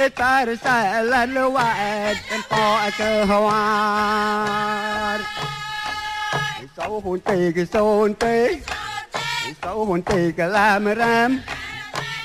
ترسل الوعد طاق هوار سو هون تي سو هون تي سو هون تي كلام رام